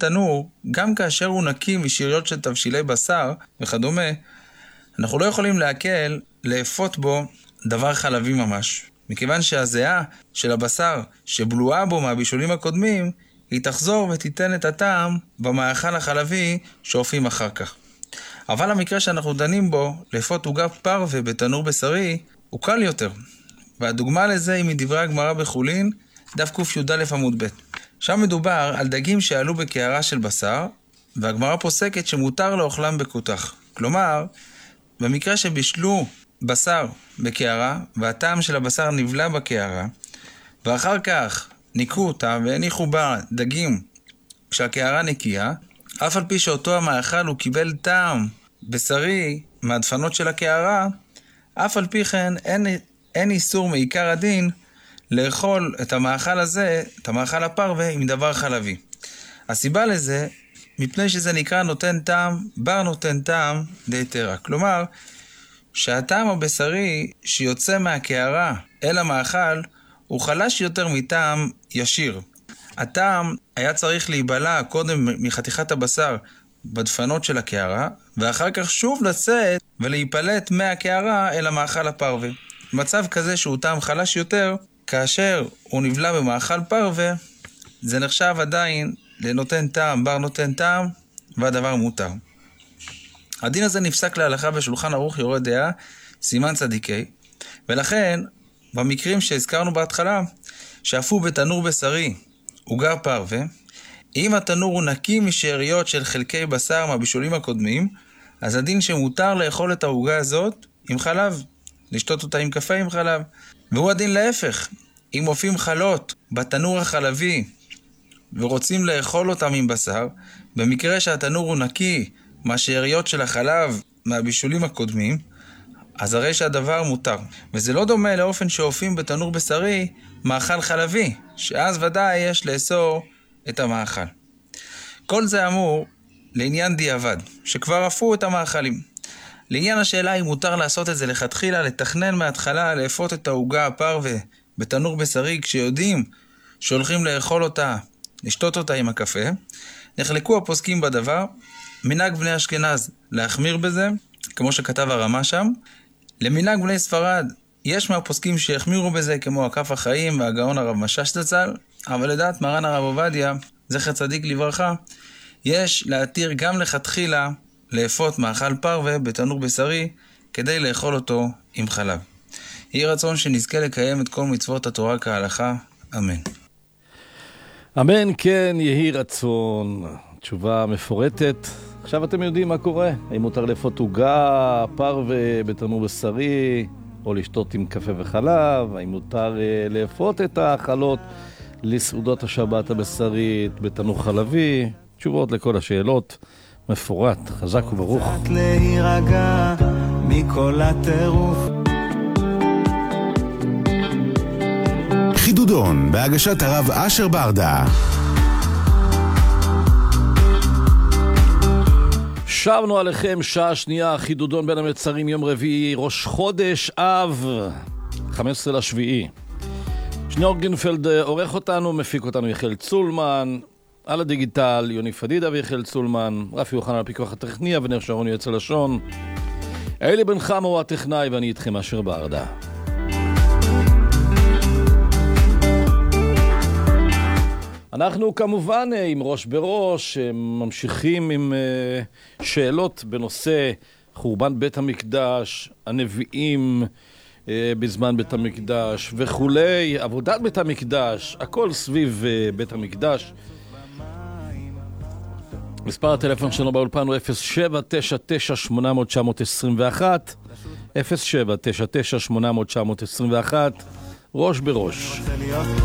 התנור, גם כאשר הוא נקי משאריות של תבשילי בשר וכדומה, אנחנו לא יכולים להקל לאפות בו דבר חלבי ממש. מכיוון שהזיעה של הבשר שבלועה בו מהבישולים הקודמים, היא תחזור ותיתן את הטעם במאכל החלבי שאופים אחר כך. אבל המקרה שאנחנו דנים בו, לאפות עוגה פרווה בתנור בשרי, הוא קל יותר. והדוגמה לזה היא מדברי הגמרא בחולין, דף קי"א עמוד ב'. שם מדובר על דגים שעלו בקערה של בשר, והגמרא פוסקת שמותר לאוכלם בכותח. כלומר, במקרה שבישלו בשר בקערה, והטעם של הבשר נבלע בקערה, ואחר כך ניקו אותה והניחו בה דגים כשהקערה נקייה, אף על פי שאותו המאכל הוא קיבל טעם בשרי מהדפנות של הקערה, אף על פי כן אין איסור מעיקר הדין לאכול את המאכל הזה, את המאכל הפרווה, עם דבר חלבי. הסיבה לזה, מפני שזה נקרא נותן טעם, בר נותן טעם דהיתרא. כלומר, שהטעם הבשרי שיוצא מהקערה אל המאכל, הוא חלש יותר מטעם ישיר. הטעם היה צריך להיבלע קודם מחתיכת הבשר בדפנות של הקערה, ואחר כך שוב לצאת ולהיפלט מהקערה אל המאכל הפרווה. מצב כזה שהוא טעם חלש יותר, כאשר הוא נבלע במאכל פרווה, זה נחשב עדיין לנותן טעם, בר נותן טעם, והדבר מותר. הדין הזה נפסק להלכה בשולחן ערוך יורה דעה, סימן צדיקי, ולכן, במקרים שהזכרנו בהתחלה, שאפו בתנור בשרי עוגה פרווה, אם התנור הוא נקי משאריות של חלקי בשר מהבישולים הקודמים, אז הדין שמותר לאכול את העוגה הזאת עם חלב, לשתות אותה עם קפה עם חלב. והוא הדין להפך, אם מופיעים חלות בתנור החלבי ורוצים לאכול אותם עם בשר, במקרה שהתנור הוא נקי מהשאריות של החלב מהבישולים הקודמים, אז הרי שהדבר מותר. וזה לא דומה לאופן שאופים בתנור בשרי מאכל חלבי, שאז ודאי יש לאסור את המאכל. כל זה אמור לעניין דיעבד, שכבר אפו את המאכלים. לעניין השאלה אם מותר לעשות את זה לכתחילה, לתכנן מההתחלה, לאפות את העוגה הפרווה בתנור בשרי, כשיודעים שהולכים לאכול אותה, לשתות אותה עם הקפה, נחלקו הפוסקים בדבר, מנהג בני אשכנז להחמיר בזה, כמו שכתב הרמה שם, למנהג בני ספרד, יש מהפוסקים שהחמירו בזה, כמו הכף החיים והגאון הרב משאש זצ"ל, אבל לדעת מרן הרב עובדיה, זכר צדיק לברכה, יש להתיר גם לכתחילה לאפות מאכל פרווה בתנור בשרי, כדי לאכול אותו עם חלב. יהי רצון שנזכה לקיים את כל מצוות התורה כהלכה. אמן. אמן, כן, יהי רצון. תשובה מפורטת. עכשיו אתם יודעים מה קורה. האם מותר לאפות עוגה פרווה בתנור בשרי, או לשתות עם קפה וחלב? האם מותר לאפות את האכלות לסעודות השבת הבשרית בתנור חלבי? תשובות לכל השאלות. מפורט, חזק וברוך. קצת להירגע מכל הטירוף. חידודון בהגשת הרב אשר ברדה. שבנו עליכם שעה שנייה, חידודון בין המצרים, יום רביעי, ראש חודש אב, 15 לשביעי. שניאור גינפלד עורך אותנו, מפיק אותנו יחל צולמן, על הדיגיטל יוני פדידה ויחל צולמן, רפי יוחנן על פיקוח הטכני, אבנר שרון יועץ הלשון, אלי בן חמו הוא הטכנאי, ואני איתכם אשר ברדה. אנחנו כמובן עם ראש בראש ממשיכים עם שאלות בנושא חורבן בית המקדש, הנביאים בזמן בית המקדש וכולי, עבודת בית המקדש, הכל סביב בית המקדש. מספר הטלפון שלנו באולפן הוא 0799-800-921, 0799-800-921, ראש בראש.